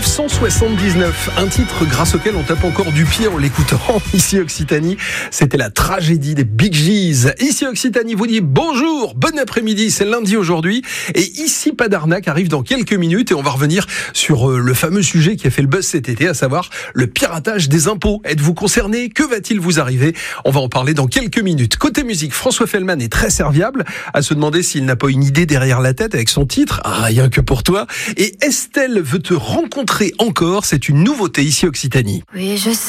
1979, un titre grâce auquel on tape encore du pied en l'écoutant. Ici Occitanie, c'était la tragédie des Bee Gees. Ici Occitanie vous dit bonjour, bon après-midi, c'est lundi aujourd'hui. Et ici Pas d'arnaque arrive dans quelques minutes et on va revenir sur le fameux sujet qui a fait le buzz cet été, à savoir le piratage des impôts. Êtes-vous concerné? Que va-t-il vous arriver? On va en parler dans quelques minutes. Côté musique, François Fellman est très serviable à se demander s'il n'a pas une idée derrière la tête avec son titre, Rien que pour toi. Et Estelle veut te rencontrer encore, c'est une nouveauté ici Occitanie. Oui, je sais.